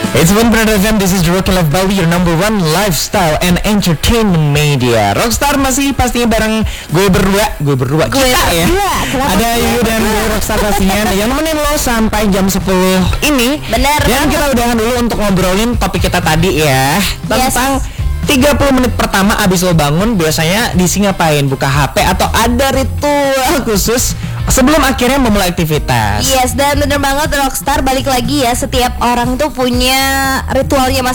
It's one Brand FM, this is the Rocky Life Bali, your number one lifestyle and entertainment media. Rockstar masih pastinya bareng gue berdua kita ya. Ada Yuyu dan gue Rockstar pastinya yang nemenin lo sampai jam 10 ini. Bener. Dan kita udahan dulu untuk ngobrolin topik kita tadi ya, tentang 30 menit pertama abis lo bangun biasanya diisi ngapain? Buka HP atau ada ritual khusus sebelum akhirnya memulai aktivitas? Yes, dan bener banget Rockstar, balik lagi ya, setiap orang tuh punya ritualnya